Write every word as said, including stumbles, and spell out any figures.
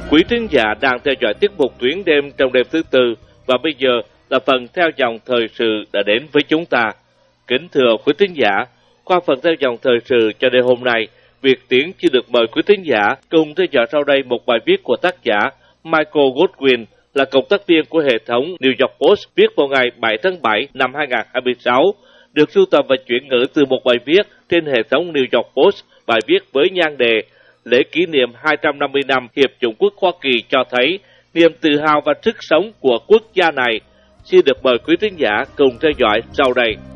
Quý thính giả đang theo dõi tiết mục Tuyến đêm trong đêm thứ tư và bây giờ là phần theo dòng thời sự đã đến với chúng ta. Kính thưa quý thính giả, qua phần theo dòng thời sự cho đêm hôm nay, Việt Tiến chỉ được mời quý thính giả cùng theo dõi sau đây một bài viết của tác giả Michael Goodwin, là cộng tác viên của hệ thống New York Post, viết vào ngày bảy tháng bảy năm hai nghìn không trăm hai mươi sáu, được sưu tầm và chuyển ngữ từ một bài viết trên hệ thống New York Post. Bài viết với nhan đề Lễ kỷ niệm hai trăm năm mươi năm Hiệp chủng quốc Hoa Kỳ cho thấy niềm tự hào và sức sống của quốc gia này. Xin được mời quý thính giả cùng theo dõi sau đây.